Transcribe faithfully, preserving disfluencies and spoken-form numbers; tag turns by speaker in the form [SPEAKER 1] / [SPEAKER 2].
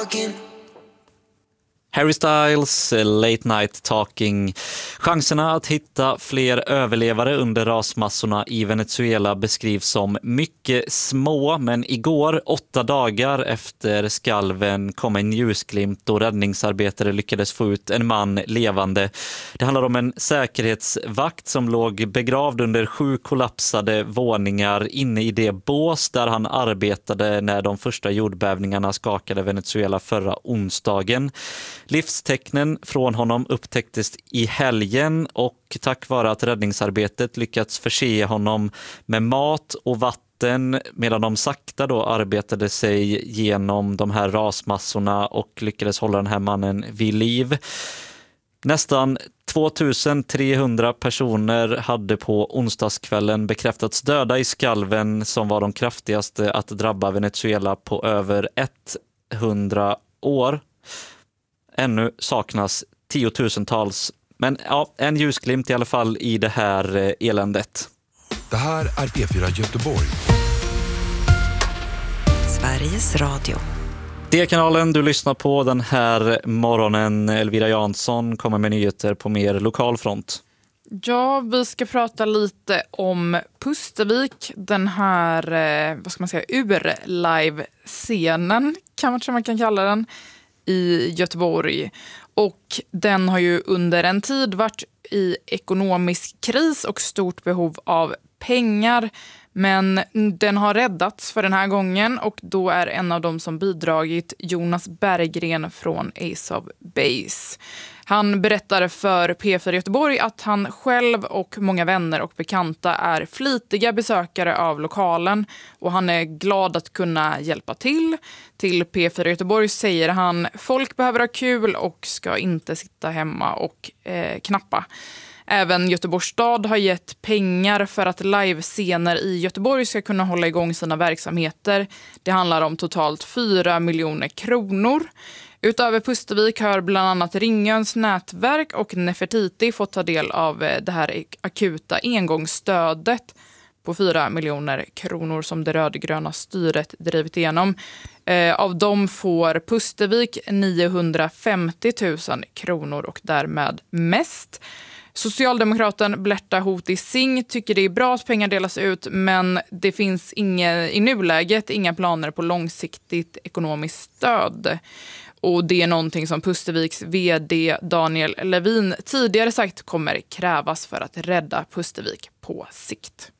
[SPEAKER 1] talking.
[SPEAKER 2] Harry Styles, Late Night Talking. Chanserna att hitta fler överlevare under rasmassorna i Venezuela beskrivs som mycket små, men igår, åtta dagar efter skalven, kom en ljusglimt då räddningsarbetare lyckades få ut en man levande. Det handlar om en säkerhetsvakt som låg begravd under sju kollapsade våningar inne i det bås där han arbetade när de första jordbävningarna skakade Venezuela förra onsdagen. Livstecknen från honom upptäcktes i helgen och tack vare att räddningsarbetet lyckats förse honom med mat och vatten medan de sakta då arbetade sig genom de här rasmassorna och lyckades hålla den här mannen vid liv. Nästan tvåtusentrehundra personer hade på onsdagskvällen bekräftats döda i skalven som var de kraftigaste att drabba Venezuela på över hundra år. Ännu saknas tiotusentals. Men ja, en ljusglimt i alla fall i det här eländet.
[SPEAKER 3] Det här är P fyra Göteborg.
[SPEAKER 4] Sveriges Radio.
[SPEAKER 2] Det är kanalen du lyssnar på den här morgonen. Elvira Jansson kommer med nyheter på mer lokal front.
[SPEAKER 5] Ja, vi ska prata lite om Pustervik, den här, vad ska man säga, ur-live-scenen kanske man kan kalla den, i Göteborg. Och den har ju under en tid varit i ekonomisk kris och stort behov av pengar. Men den har räddats för den här gången och då är en av dem som bidragit Jonas Berggren från Ace of Base. Han berättade för P fyra Göteborg att han själv och många vänner och bekanta är flitiga besökare av lokalen och han är glad att kunna hjälpa till. Till P fyra Göteborg säger han: folk behöver ha kul och ska inte sitta hemma och eh, knappa. Även Göteborgs stad har gett pengar för att livescener i Göteborg ska kunna hålla igång sina verksamheter. Det handlar om totalt fyra miljoner kronor. Utöver Pustervik har bland annat Ringöns nätverk och Nefertiti fått ta del av det här akuta engångsstödet på fyra miljoner kronor som det rödgröna styret drivit igenom. Eh, av dem får Pustervik niohundrafemtio tusen kronor och därmed mest. Socialdemokraten Blerta Hoti Singh tycker det är bra att pengar delas ut, men det finns inga, i nuläget inga planer på långsiktigt ekonomiskt stöd. Och det är någonting som Pusterviks vd Daniel Levin tidigare sagt kommer krävas för att rädda Pustervik på sikt.